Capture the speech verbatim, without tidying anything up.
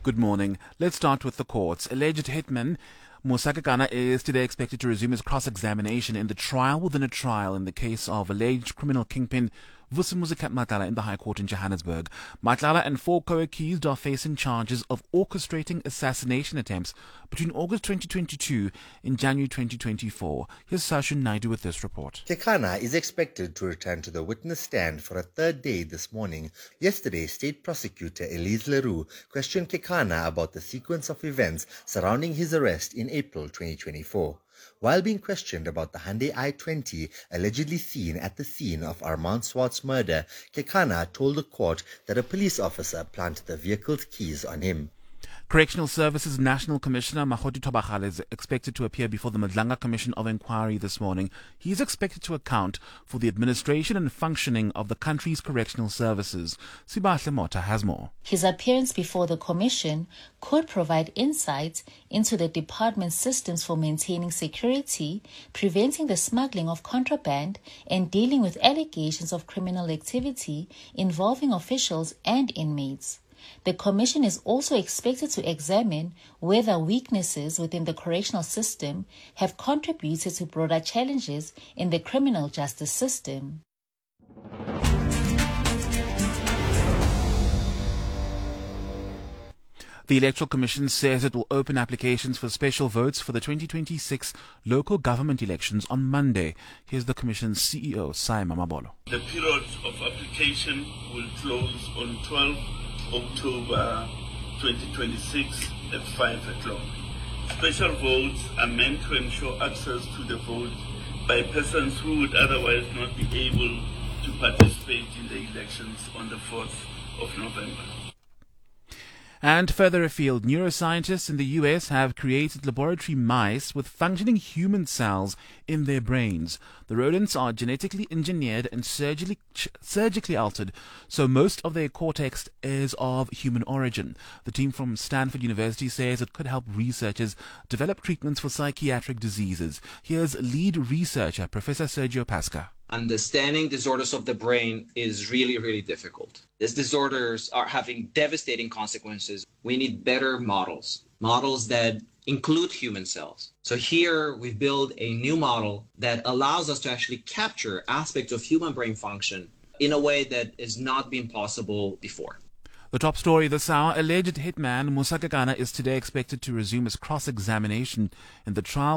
Good morning. Let's start with the courts. Alleged hitman Musa Kekana is today expected to resume his cross-examination in the trial within a trial in the case of alleged criminal kingpin Vusimuzi Matlala in the High Court in Johannesburg. Matlala and four co-accused are facing charges of orchestrating assassination attempts between August twenty twenty-two and January twenty twenty-four. Here's Sashun Naidu with this report. Kekana is expected to return to the witness stand for a third day this morning. Yesterday, State Prosecutor Elise Leroux questioned Kekana about the sequence of events surrounding his arrest in April twenty twenty-four. While being questioned about the Hyundai i twenty allegedly seen at the scene of Armand Swart's murder, Kekana told the court that a police officer planted the vehicle's keys on him. Correctional Services National Commissioner Makgoti Thobagale is expected to appear before the Madlanga Commission of Inquiry this morning. He is expected to account for the administration and functioning of the country's correctional services. Sibahle Mota has more. His appearance before the commission could provide insights into the department's systems for maintaining security, preventing the smuggling of contraband, and dealing with allegations of criminal activity involving officials and inmates. The Commission is also expected to examine whether weaknesses within the correctional system have contributed to broader challenges in the criminal justice system. The Electoral Commission says it will open applications for special votes for the twenty twenty-six local government elections on Monday. Here's the Commission's C E O, Saima Mabolo. The period of application will close on twelfth October twenty twenty-six at five o'clock. Special votes are meant to ensure access to the vote by persons who would otherwise not be able to participate in the elections on the fourth of November. And further afield, neuroscientists in the U S have created laboratory mice with functioning human cells in their brains. The rodents are genetically engineered and surgically, surgically altered, so most of their cortex is of human origin. The team from Stanford University says it could help researchers develop treatments for psychiatric diseases. Here's lead researcher, Professor Sergio Pasca. Understanding disorders of the brain is really, really difficult. These disorders are having devastating consequences. We need better models, models that include human cells. So here we build a new model that allows us to actually capture aspects of human brain function in a way that has not been possible before. The top story this hour, alleged hitman Musa Kekana is today expected to resume his cross-examination in the trial